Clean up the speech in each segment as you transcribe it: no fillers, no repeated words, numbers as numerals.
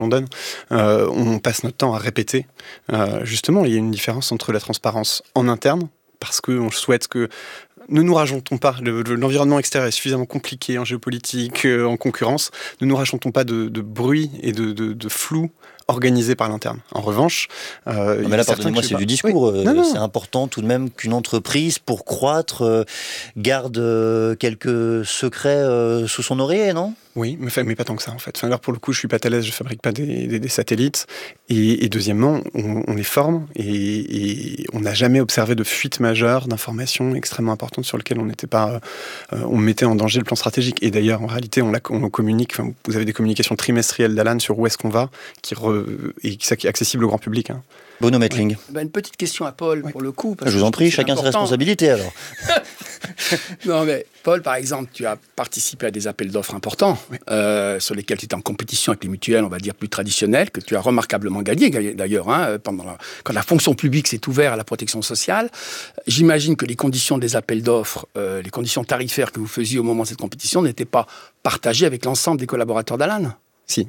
London, on passe notre temps à répéter. Justement, il y a une différence entre la transparence en interne, parce qu'on souhaite que ne nous rajontons pas, l'environnement extérieur est suffisamment compliqué en géopolitique, en concurrence, ne nous rajontons pas de bruit et de flou organisé par l'interne. En revanche... mais là, pardonnez-moi, c'est du discours. Oui. C'est important tout de même qu'une entreprise, pour croître, garde quelques secrets sous son oreiller, non ? Oui, mais pas tant que ça en fait. Enfin, alors pour le coup, je suis pas Thales, je fabrique pas des satellites. Et deuxièmement, on les forme et on n'a jamais observé de fuite majeure d'informations extrêmement importantes sur lesquelles on n'était pas, on mettait en danger le plan stratégique. Et d'ailleurs, en réalité, on communique. Enfin, vous avez des communications trimestrielles d'Alan sur où est-ce qu'on va, qui est accessible au grand public. Hein. Bono Mettling. Une petite question à Paul, pour le coup. Je vous en prie, chacun ses responsabilités alors. Non, mais Paul, par exemple, tu as participé à des appels d'offres importants, sur lesquels tu étais en compétition avec les mutuelles, on va dire, plus traditionnelles, que tu as remarquablement gagné, d'ailleurs, quand la fonction publique s'est ouverte à la protection sociale. J'imagine que les conditions des appels d'offres, les conditions tarifaires que vous faisiez au moment de cette compétition n'étaient pas partagées avec l'ensemble des collaborateurs d'Alan. Si.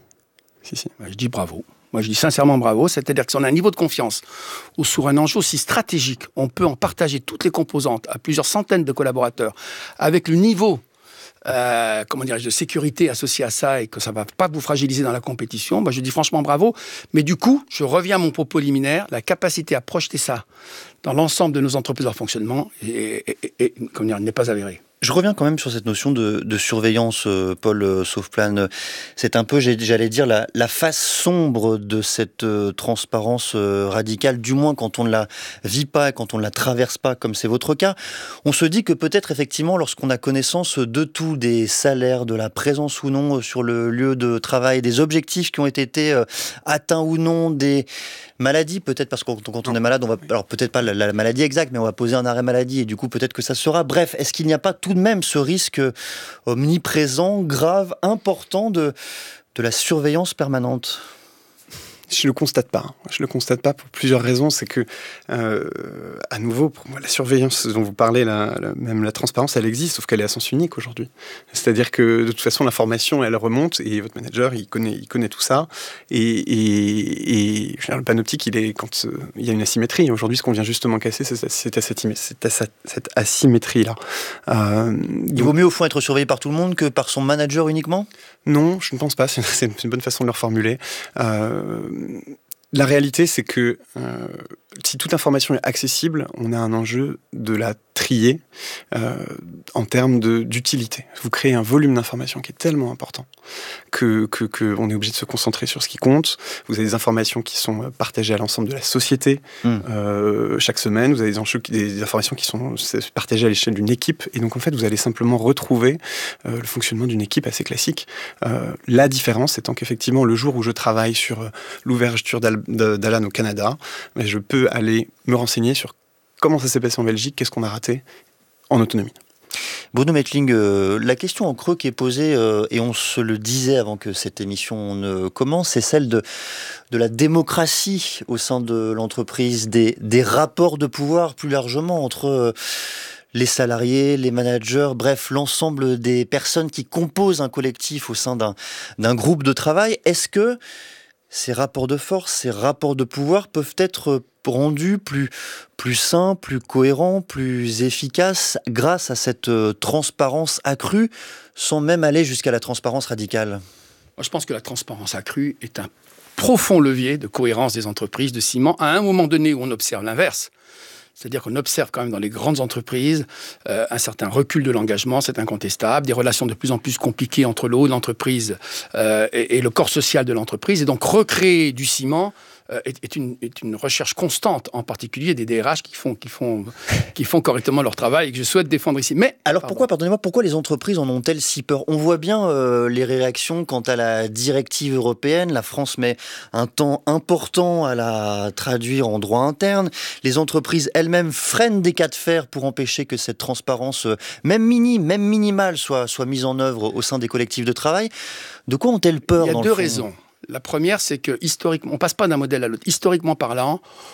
Je dis bravo. Moi, je dis sincèrement bravo. C'est-à-dire que si on a un niveau de confiance ou sur un enjeu aussi stratégique, on peut en partager toutes les composantes à plusieurs centaines de collaborateurs avec le niveau de sécurité associé à ça et que ça ne va pas vous fragiliser dans la compétition, je dis franchement bravo. Mais du coup, je reviens à mon propos liminaire, la capacité à projeter ça dans l'ensemble de nos entreprises, leur fonctionnement, n'est pas avérée. Je reviens quand même sur cette notion de surveillance, Paul Sauveplane. C'est un peu, j'allais dire, la face sombre de cette transparence radicale, du moins quand on ne la vit pas, quand on ne la traverse pas, comme c'est votre cas. On se dit que peut-être, effectivement, lorsqu'on a connaissance de tout, des salaires, de la présence ou non sur le lieu de travail, des objectifs qui ont été atteints ou non, des maladies, peut-être parce que quand on est malade, on va, alors peut-être pas la maladie exacte, mais on va poser un arrêt maladie et du coup peut-être que ça sera. Bref, est-ce qu'il n'y a pas tout de même ce risque omniprésent, grave, important de la surveillance permanente ? Je le constate pas. Je le constate pas pour plusieurs raisons. C'est que, à nouveau, pour moi, la surveillance dont vous parlez, même la transparence, elle existe, sauf qu'elle est à sens unique aujourd'hui. C'est-à-dire que, de toute façon, l'information, elle remonte et votre manager, il connaît tout ça. Et le panoptique, il y a une asymétrie. Aujourd'hui, ce qu'on vient justement casser, c'est cette asymétrie-là. Il vaut mieux, au fond, être surveillé par tout le monde que par son manager uniquement ? Non, je ne pense pas. C'est une bonne façon de le reformuler. La réalité, c'est que si toute information est accessible, on a un enjeu de la trier en termes d'utilité. Vous créez un volume d'informations qui est tellement important que on est obligé de se concentrer sur ce qui compte. Vous avez des informations qui sont partagées à l'ensemble de la société chaque semaine. Vous avez des informations qui sont partagées à l'échelle d'une équipe. Et donc, en fait, vous allez simplement retrouver le fonctionnement d'une équipe assez classique. La différence étant qu'effectivement, le jour où je travaille sur l'ouverture d'Alan au Canada, je peux aller me renseigner sur comment ça s'est passé en Belgique, qu'est-ce qu'on a raté en autonomie. Bono Mettling, la question en creux qui est posée, et on se le disait avant que cette émission ne commence, c'est celle de la démocratie au sein de l'entreprise, des rapports de pouvoir plus largement entre les salariés, les managers, bref, l'ensemble des personnes qui composent un collectif au sein d'un groupe de travail. Est-ce que ces rapports de force, ces rapports de pouvoir peuvent être rendus plus sains, plus cohérents, plus efficaces grâce à cette transparence accrue, sans même aller jusqu'à la transparence radicale ? Moi, je pense que la transparence accrue est un profond levier de cohérence des entreprises, de ciment, à un moment donné où on observe l'inverse. C'est-à-dire qu'on observe quand même dans les grandes entreprises un certain recul de l'engagement, c'est incontestable, des relations de plus en plus compliquées entre le haut de l'entreprise et le corps social de l'entreprise. Et donc recréer du ciment est une recherche constante, en particulier des DRH qui font correctement leur travail et que je souhaite défendre ici. Mais alors pourquoi les entreprises en ont-elles si peur ? On voit bien les réactions quant à la directive européenne. La France met un temps important à la traduire en droit interne. Les entreprises elles-mêmes freinent des cas de fer pour empêcher que cette transparence, même minimale, soit mise en œuvre au sein des collectifs de travail. De quoi ont-elles peur ? Il y a deux raisons. La première, c'est que historiquement, on ne passe pas d'un modèle à l'autre. Historiquement parlant,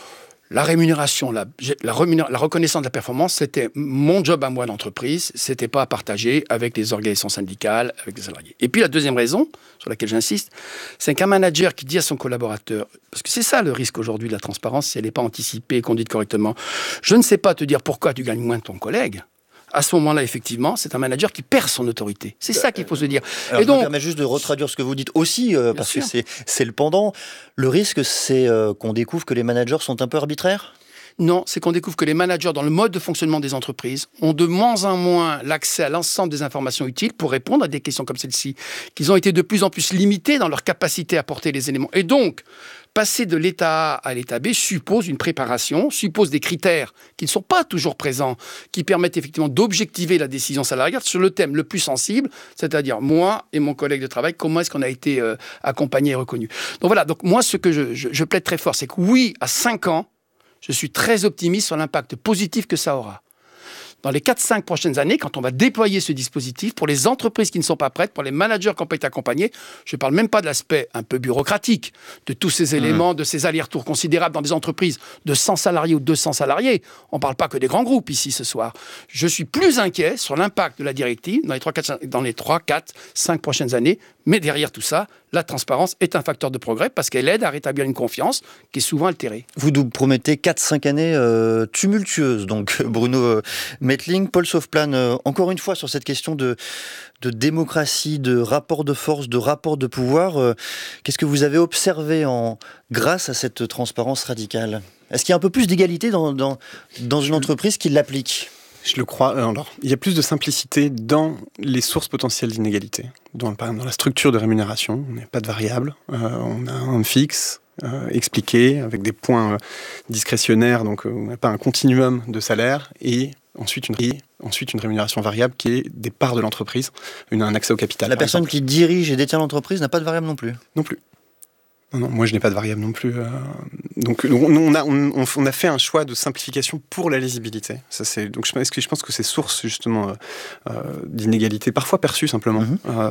La rémunération, la reconnaissance de la performance, c'était mon job à moi d'entreprise, c'était pas à partager avec les organisations syndicales, avec les salariés. Et puis la deuxième raison, sur laquelle j'insiste, c'est qu'un manager qui dit à son collaborateur, parce que c'est ça le risque aujourd'hui de la transparence, si elle n'est pas anticipée, conduite correctement, je ne sais pas te dire pourquoi tu gagnes moins que ton collègue. À ce moment-là, effectivement, c'est un manager qui perd son autorité. C'est ça qu'il faut se dire. Alors, je me permets juste de retraduire ce que vous dites aussi, parce que c'est le pendant. Le risque, c'est qu'on découvre que les managers sont un peu arbitraires ? Non, c'est qu'on découvre que les managers, dans le mode de fonctionnement des entreprises, ont de moins en moins l'accès à l'ensemble des informations utiles pour répondre à des questions comme celle-ci, qu'ils ont été de plus en plus limités dans leur capacité à porter les éléments. Et donc, passer de l'état A à l'état B suppose une préparation, suppose des critères qui ne sont pas toujours présents, qui permettent effectivement d'objectiver la décision salariale sur le thème le plus sensible, c'est-à-dire moi et mon collègue de travail, comment est-ce qu'on a été accompagné et reconnu. Donc voilà, donc moi ce que je plaide très fort, c'est que oui, à 5 ans, je suis très optimiste sur l'impact positif que ça aura. Dans les 4-5 prochaines années, quand on va déployer ce dispositif, pour les entreprises qui ne sont pas prêtes, pour les managers qui n'ont pas été accompagnés, je ne parle même pas de l'aspect un peu bureaucratique, de tous ces éléments, de ces allers-retours considérables dans des entreprises de 100 salariés ou 200 salariés. On ne parle pas que des grands groupes ici ce soir. Je suis plus inquiet sur l'impact de la directive dans les 3, 4, 5 prochaines années. Mais derrière tout ça, la transparence est un facteur de progrès parce qu'elle aide à rétablir une confiance qui est souvent altérée. Vous nous promettez 4-5 années tumultueuses, donc Bruno Mettling, Paul Sauveplane, encore une fois sur cette question de démocratie, de rapport de force, de rapport de pouvoir. Qu'est-ce que vous avez observé grâce à cette transparence radicale ? Est-ce qu'il y a un peu plus d'égalité dans une entreprise qui l'applique ? Je le crois. Alors, il y a plus de simplicité dans les sources potentielles d'inégalité. Par exemple, dans la structure de rémunération, on n'a pas de variable, on a un fixe expliqué avec des points discrétionnaires, donc on n'a pas un continuum de salaire, et ensuite une rémunération variable qui est des parts de l'entreprise, un accès au capital. La personne qui dirige et détient l'entreprise n'a pas de variable non plus ? Non plus. Non, moi je n'ai pas de variable non plus. Donc on a fait un choix de simplification pour la lisibilité. Donc je pense que ces sources justement d'inégalité, parfois perçues simplement,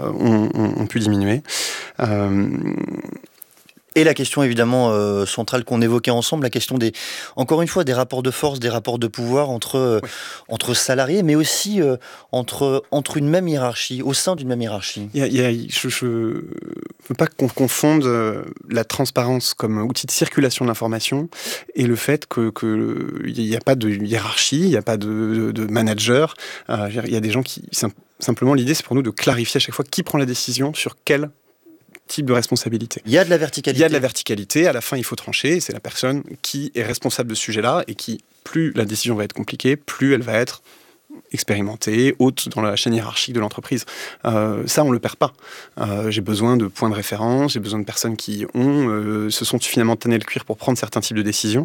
ont pu diminuer. Et la question évidemment centrale qu'on évoquait ensemble, la question encore une fois, des rapports de force, des rapports de pouvoir entre salariés, mais aussi entre une même hiérarchie, au sein d'une même hiérarchie. Je ne veux pas qu'on confonde la transparence comme outil de circulation de l'information et le fait qu'il n'y a pas de hiérarchie, il n'y a pas de manager. Il y a des gens qui... Simplement, l'idée, c'est pour nous de clarifier à chaque fois qui prend la décision sur quel type de responsabilité. Il y a de la verticalité. Il y a de la verticalité. À la fin, il faut trancher. Et c'est la personne qui est responsable de ce sujet-là et qui, plus la décision va être compliquée, plus elle va être expérimentée, haute dans la chaîne hiérarchique de l'entreprise. Ça, on ne le perd pas. J'ai besoin de points de référence, j'ai besoin de personnes qui se sont suffisamment tannées le cuir pour prendre certains types de décisions.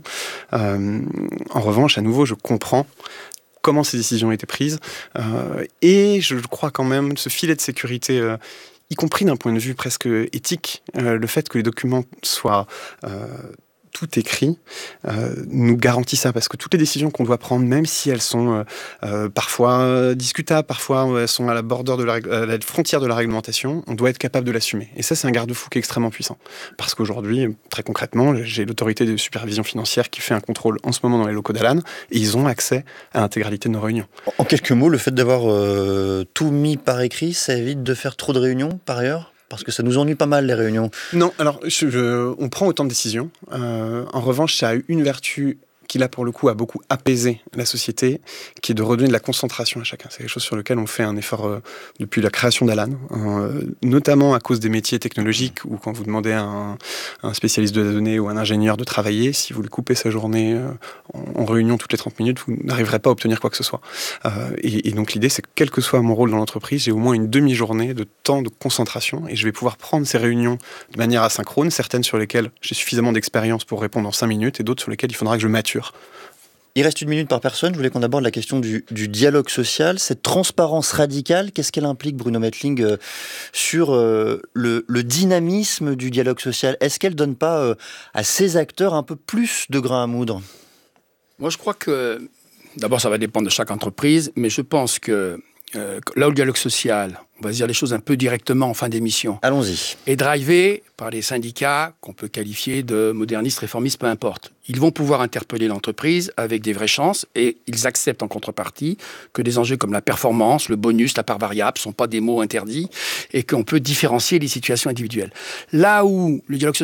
En revanche, à nouveau, je comprends comment ces décisions ont été prises. Et je crois quand même, ce filet de sécurité, y compris d'un point de vue presque éthique, le fait que les documents soient tout écrit, nous garantit ça, parce que toutes les décisions qu'on doit prendre, même si elles sont parfois discutables, parfois elles sont à la la frontière de la réglementation, on doit être capable de l'assumer. Et ça, c'est un garde-fou qui est extrêmement puissant. Parce qu'aujourd'hui, très concrètement, j'ai l'autorité de supervision financière qui fait un contrôle en ce moment dans les locaux d'Alan, et ils ont accès à l'intégralité de nos réunions. En quelques mots, le fait d'avoir tout mis par écrit, ça évite de faire trop de réunions, par ailleurs ? Parce que ça nous ennuie pas mal, les réunions. Non, alors on prend autant de décisions. En revanche, ça a eu une vertu qui, là, pour le coup, a beaucoup apaisé la société, qui est de redonner de la concentration à chacun. C'est quelque chose sur lequel on fait un effort depuis la création d'Alan, notamment à cause des métiers technologiques, où quand vous demandez à un spécialiste de la donnée ou un ingénieur de travailler, si vous lui coupez sa journée en réunion toutes les 30 minutes, vous n'arriverez pas à obtenir quoi que ce soit. Et donc l'idée, c'est que quel que soit mon rôle dans l'entreprise, j'ai au moins une demi-journée de temps de concentration, et je vais pouvoir prendre ces réunions de manière asynchrone, certaines sur lesquelles j'ai suffisamment d'expérience pour répondre en 5 minutes, et d'autres sur lesquelles il faudra que je mature. Il reste 1 minute par personne. Je voulais qu'on aborde la question du dialogue social. Cette transparence radicale, qu'est-ce qu'elle implique, Bruno Mettling, sur le dynamisme du dialogue social ? Est-ce qu'elle ne donne pas à ces acteurs un peu plus de grain à moudre ? Moi, je crois que, d'abord, ça va dépendre de chaque entreprise, mais je pense que là où le dialogue social, on va se dire les choses un peu directement en fin d'émission, Allons-y. est drivé par les syndicats qu'on peut qualifier de modernistes, réformistes, peu importe. Ils vont pouvoir interpeller l'entreprise avec des vraies chances et ils acceptent en contrepartie que des enjeux comme la performance, le bonus, la part variable ne sont pas des mots interdits et qu'on peut différencier les situations individuelles. Là où le dialogue social